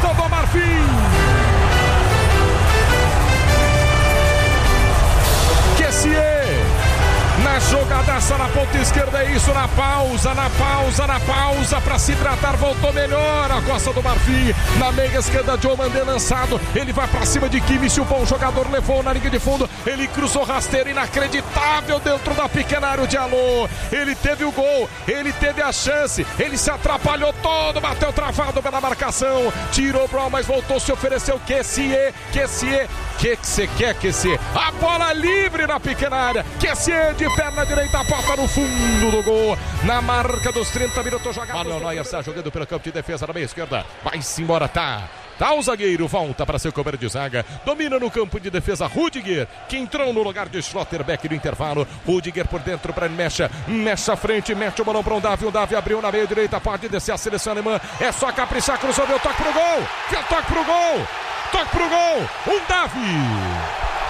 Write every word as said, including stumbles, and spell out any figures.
Costa do Marfim. Kessié. Na jogadaça na ponta esquerda, é isso, na pausa, na pausa, na pausa, para se tratar, voltou melhor a Costa do Marfim, na meia esquerda, Joe Mandé lançado, ele vai para cima de Kimmich, o bom jogador levou na linha de fundo, ele cruzou rasteiro, inacreditável dentro da pequena área de Alô, ele teve o gol, ele teve a chance, ele se atrapalhou todo, bateu travado pela marcação, tirou o Brown, mas voltou, se ofereceu, Kessié, Kessié, o que você quer, Kessié? A bola livre na pequena área, Kessié de perna direita, a porta no fundo do gol, na marca dos trinta minutos jogados. Manuel Neuer está jogando pelo campo de defesa na meia esquerda, vai-se embora, tá. Tá o zagueiro, volta para seu companheiro de zaga, domina no campo de defesa Rudiger, que entrou no lugar de Schlotterbeck no intervalo, Rudiger por dentro para Mecha, Mecha à frente, mete o balão para o Davi, o Davi abriu na meia direita, pode descer a seleção alemã, é só caprichar, cruzou, deu toque pro gol, deu toque pro gol, toque pro gol, um Davi.